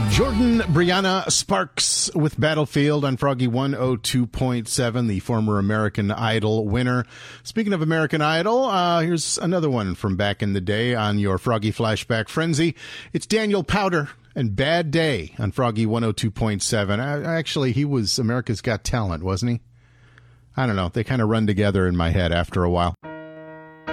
Jordan Brianna Sparks with Battlefield on Froggy 102.7, the former American Idol winner. Speaking of American Idol, here's another one from back in the day on your Froggy Flashback Frenzy. It's Daniel Powter and Bad Day on Froggy 102.7. Actually, he was America's Got Talent, wasn't he? I don't know. They kind of run together in my head after a while.